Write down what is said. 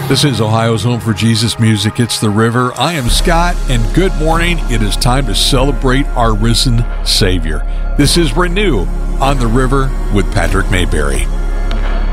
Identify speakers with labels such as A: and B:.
A: This is Ohio's home for Jesus music. It's The River. I am Scott, and good morning. It is time to celebrate our risen Savior. This is Renew on The River with Patrick Mayberry.